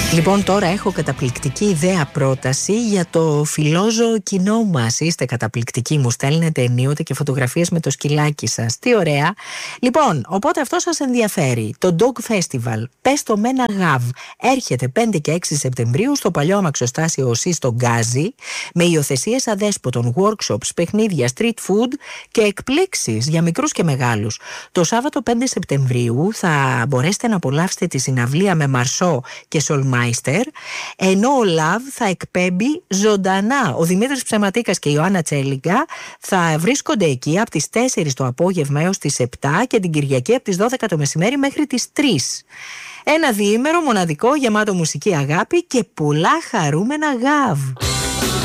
Λοιπόν, τώρα έχω καταπληκτική ιδέα πρόταση για το φιλόζωο κοινό μας. Είστε καταπληκτικοί, μου στέλνετε ενίοτε και φωτογραφίες με το σκυλάκι σας. Τι ωραία. Λοιπόν, οπότε αυτό σας ενδιαφέρει. Το Dog Festival, πες το με ένα γαβ, έρχεται 5 και 6 Σεπτεμβρίου στο παλιό αμαξοστάσιο ΟΣΥ στο Γκάζι, με υιοθεσίες αδέσποτων, workshops, παιχνίδια, street food και εκπλήξεις για μικρούς και μεγάλους. Το Σάββατο 5 Σεπτεμβρίου θα μπορέσετε να απολαύσετε τη συναυλία με Μαρσό και Σολμάιστερ, ενώ ο Λαβ θα εκπέμπει ζωντανά. Ο Δημήτρης Ψεματίκας και η Ιωάννα Τσέλιγκα θα βρίσκονται εκεί από τις 4 το απόγευμα έως τις 7 και την Κυριακή από τις 12 το μεσημέρι μέχρι τις 3. Ένα διήμερο μοναδικό, γεμάτο μουσική, αγάπη και πολλά χαρούμενα γαβ.